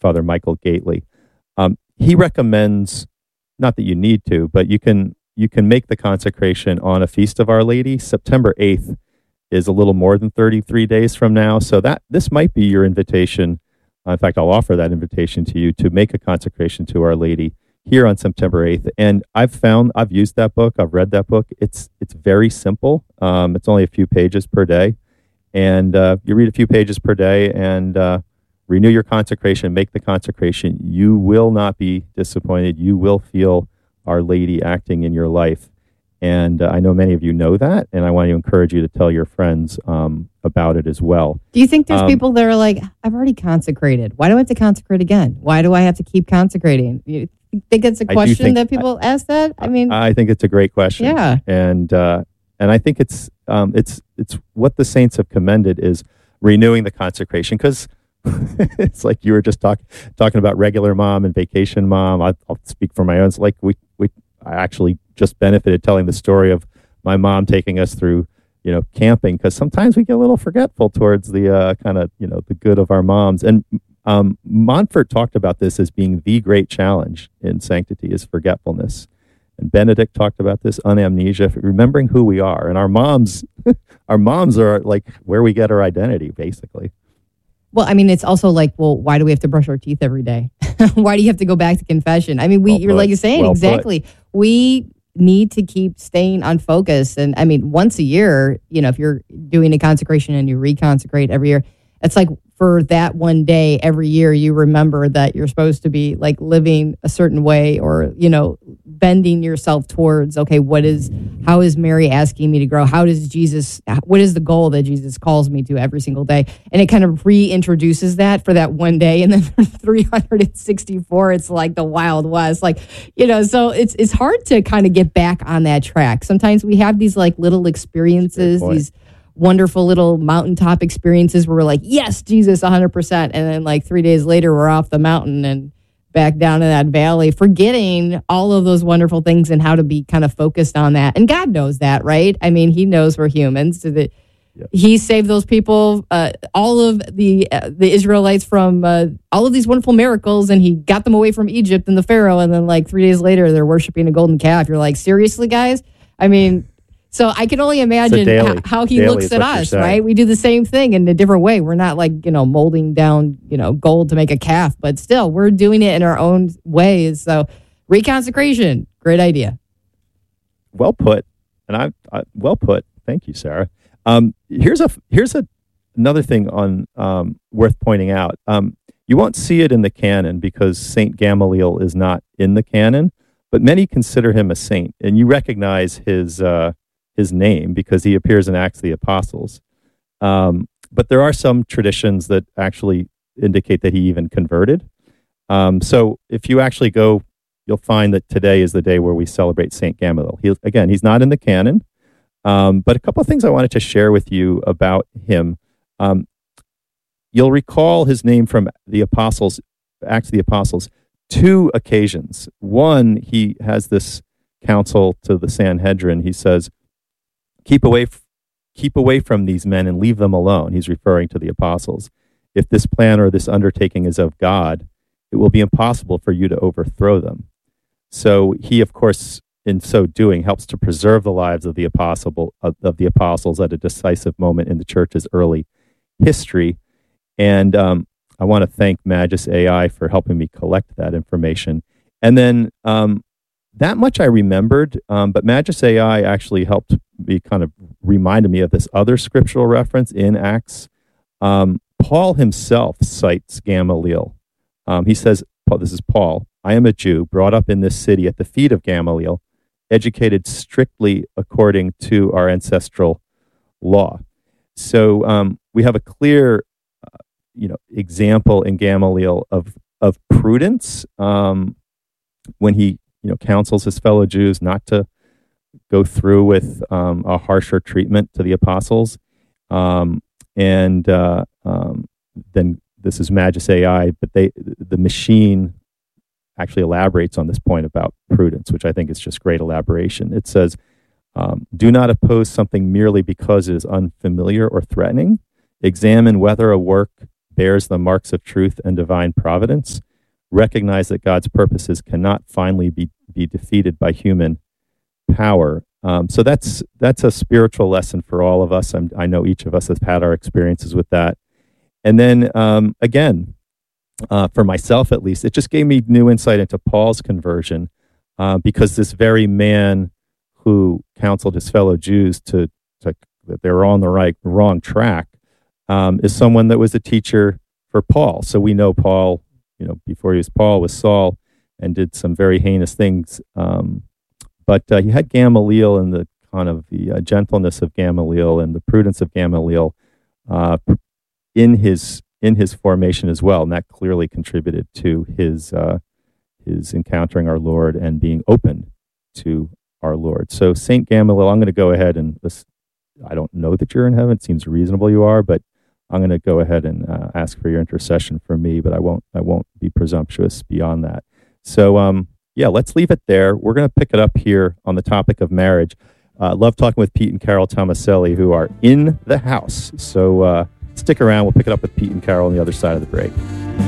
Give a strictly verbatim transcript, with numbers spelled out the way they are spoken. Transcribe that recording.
Father Michael Gately. Um, he recommends, not that you need to, but you can you can make the consecration on a feast of Our Lady. September eighth is a little more than thirty-three days from now, so that this might be your invitation. Uh, in fact, I'll offer that invitation to you to make a consecration to Our Lady here on September eighth. And I've found, I've used that book, I've read that book. It's it's very simple. Um, it's only a few pages per day. And uh, you read a few pages per day and uh, renew your consecration, make the consecration. You will not be disappointed. You will feel Our Lady acting in your life. And uh, I know many of you know that, and I want to encourage you to tell your friends um, about it as well. Do you think there's um, people that are like, I've already consecrated. Why do I have to consecrate again? Why do I have to keep consecrating? You think it's a question think, that people I, ask that? I mean, I think it's a great question. Yeah. And uh, and I think it's um, it's it's what the saints have commended is renewing the consecration, because it's like you were just talk, talking about regular mom and vacation mom. I, I'll speak for my own. It's like we we I actually just benefited telling the story of my mom taking us through, you know, camping, because sometimes we get a little forgetful towards the uh, kind of, you know, the good of our moms. And um, Montfort talked about this as being the great challenge in sanctity is forgetfulness. And Benedict talked about this, unamnesia, remembering who we are. And our moms, our moms are like where we get our identity, basically. Well, I mean, it's also like, well, why do we have to brush our teeth every day? Why do you have to go back to confession? I mean, we, well you're put. like you're saying, well exactly. Put. We need to keep staying on focus. And I mean, once a year, you know, if you're doing a consecration and you reconsecrate every year, it's like for that one day every year, you remember that you're supposed to be like living a certain way, or, you know, bending yourself towards, okay, what is, how is Mary asking me to grow? How does Jesus, what is the goal that Jesus calls me to every single day? And it kind of reintroduces that for that one day. And then for three hundred sixty-four, it's like the Wild West. Like, you know, so it's, it's hard to kind of get back on that track. Sometimes we have these like little experiences, these wonderful little mountaintop experiences where we're like, yes, Jesus, one hundred percent. And then like three days later, we're off the mountain and back down in that valley, forgetting all of those wonderful things and how to be kind of focused on that. And God knows that, right? I mean, he knows we're humans. So that yep. He saved those people, uh, all of the uh, the Israelites from uh, all of these wonderful miracles, and he got them away from Egypt and the Pharaoh. And then like three days later, they're worshiping a golden calf. You're like, seriously, guys? I mean... So I can only imagine daily, how, how he daily looks at us, right? We do the same thing in a different way. We're not like, you know, molding down, you know, gold to make a calf, but still we're doing it in our own ways. So reconsecration, great idea. Well put. And I, I well put. Thank you, Sarah. Um, here's a here's a another thing on um, worth pointing out. Um, you won't see it in the canon because Saint Gamaliel is not in the canon, but many consider him a saint, and you recognize his uh, his name because he appears in Acts of the Apostles. Um, but there are some traditions that actually indicate that he even converted. Um, so if you actually go, you'll find that today is the day where we celebrate Saint Gamaliel. He, again, he's not in the canon, um, but a couple of things I wanted to share with you about him. Um, you'll recall his name from the Apostles, Acts of the Apostles, two occasions. One, he has this counsel to the Sanhedrin. He says, Keep away, f- keep away from these men and leave them alone. He's referring to the apostles. If this plan or this undertaking is of God, it will be impossible for you to overthrow them. So he, of course, in so doing, helps to preserve the lives of the apostle of, of the apostles at a decisive moment in the church's early history. And um, I want to thank Magis A I for helping me collect that information. And then um, that much I remembered, um, but Magis A I actually helped me kind of reminded me of this other scriptural reference in Acts. Um, Paul himself cites Gamaliel. Um, he says, this is Paul, I am a Jew, brought up in this city at the feet of Gamaliel, educated strictly according to our ancestral law. So um, we have a clear uh, you know, example in Gamaliel of, of prudence um, when he you know, counsels his fellow Jews not to go through with um, a harsher treatment to the apostles. Um, and uh, um, then this is Magis A I, but they the machine actually elaborates on this point about prudence, which I think is just great elaboration. It says, um, do not oppose something merely because it is unfamiliar or threatening. Examine whether a work bears the marks of truth and divine providence. Recognize that God's purposes cannot finally be, be defeated by human power. Um, so that's that's a spiritual lesson for all of us. I'm, I know each of us has had our experiences with that. And then um, again, uh, for myself at least, it just gave me new insight into Paul's conversion, uh, because this very man who counseled his fellow Jews to, to that they were on the right wrong track um, is someone that was a teacher for Paul. So we know Paul, you know, before he was Paul, was Saul, and did some very heinous things. Um, but uh, he had Gamaliel and the kind of the uh, gentleness of Gamaliel and the prudence of Gamaliel uh, in his in his formation as well, and that clearly contributed to his uh, his encountering our Lord and being open to our Lord. So Saint Gamaliel, I'm going to go ahead and this, I don't know that you're in heaven. It seems reasonable you are, but I'm going to go ahead and uh, ask for your intercession for me. But I won't I won't be presumptuous beyond that. So um, yeah, let's leave it there. We're going to pick it up here on the topic of marriage. Uh, love talking with Pete and Carol Tomaselli, who are in the house. So uh, stick around. We'll pick it up with Pete and Carol on the other side of the break.